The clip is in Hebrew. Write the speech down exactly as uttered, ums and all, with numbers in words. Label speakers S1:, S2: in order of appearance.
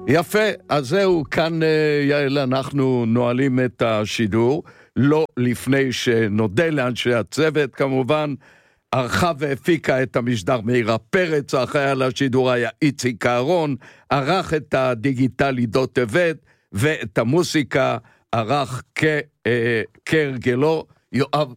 S1: יפה, אז זהו, כאן יעל, אנחנו נועלים את השידור, לא לפני שנודה לאנשי הצוות, כמובן, ערכה והפיקה את המשדר מאירה פרץ, האחראי על השידור היה איציק אהרון, ערך את הדיגיטלי דו טבת, ואת המוסיקה ערך כהרגלו יואב